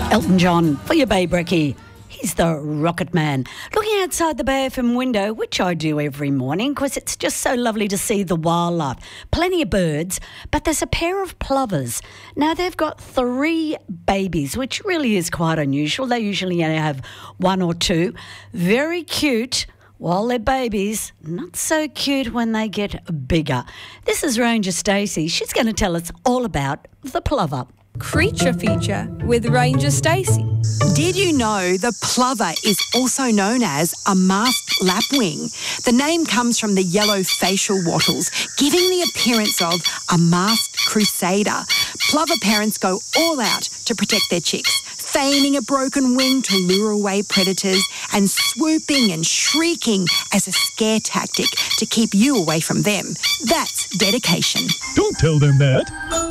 Elton John for your Babe Recce. He's the Rocket Man. Looking outside the Bay FM window, which I do every morning because it's just so lovely to see the wildlife. Plenty of birds, but there's a pair of plovers. Now, they've got 3 babies, which really is quite unusual. They usually only have 1 or 2. Very cute while they're babies. Not so cute when they get bigger. This is Ranger Stacey. She's going to tell us all about the plover. Creature feature with Ranger Stacey. Did you know the plover is also known as a masked lapwing? The name comes from the yellow facial wattles, giving the appearance of a masked crusader. Plover parents go all out to protect their chicks, feigning a broken wing to lure away predators and swooping and shrieking as a scare tactic to keep you away from them. That's dedication. Don't tell them that.